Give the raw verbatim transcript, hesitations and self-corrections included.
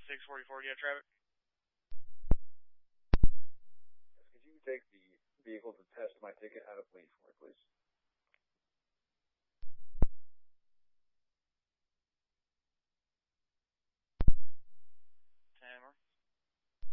six forty-four, do you have traffic? Could you take the vehicle to test my ticket out of Queens for me, please?